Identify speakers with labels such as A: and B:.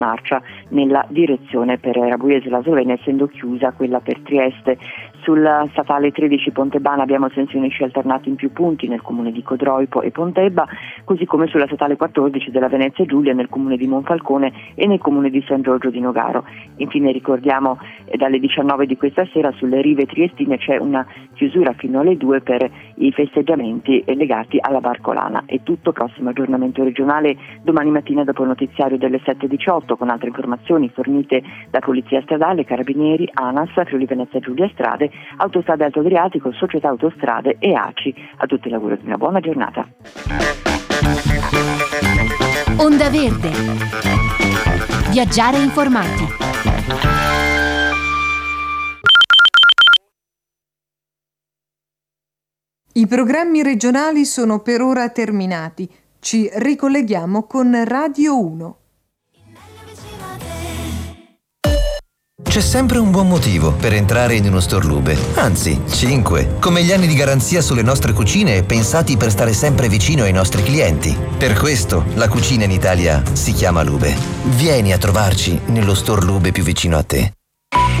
A: marcia nella direzione per Rabuiese La Slovenia, essendo chiusa quella per Trieste. Sulla statale 13 Pontebana abbiamo tensioni alternate in più punti nel comune di Codroipo e Pontebba, così come sulla statale 14 della Venezia Giulia nel comune di Monfalcone e nel comune di San Giorgio di Nogaro. Infine ricordiamo dalle 19 di questa sera sulle rive triestine c'è una chiusura fino alle 2 per i festeggiamenti legati alla Barcolana. È tutto, prossimo aggiornamento regionale domani mattina dopo il notiziario delle 7:18 con altre informazioni fornite da Polizia Stradale, Carabinieri, ANAS, Friuli Venezia Giulia Strade, Autostrade Alto Adriatico, Società Autostrade e ACI. A tutti l'augurio di una buona giornata.
B: Onda Verde. Viaggiare informati.
C: I programmi regionali sono per ora terminati. Ci ricolleghiamo con Radio 1.
D: C'è sempre un buon motivo per entrare in uno store Lube, anzi 5, come gli anni di garanzia sulle nostre cucine pensati per stare sempre vicino ai nostri clienti. Per questo la cucina in Italia si chiama Lube. Vieni a trovarci nello store Lube più vicino a te.